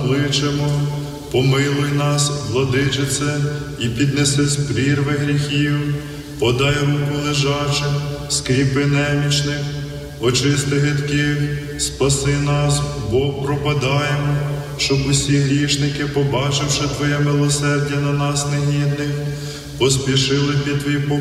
кличемо. Помилуй нас, владичице, і піднеси з прірви гріхів, подай руку лежачим, скріпи немічних, очисти гидких, спаси нас, бо пропадаємо, щоб усі грішники, побачивши Твоє милосердя на нас негідних, поспішили під Твій покій.